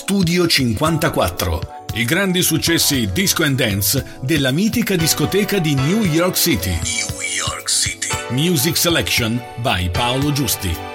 Studio 54, i grandi successi disco and dance della mitica discoteca di New York City. New York City. Music Selection by Paolo Giusti.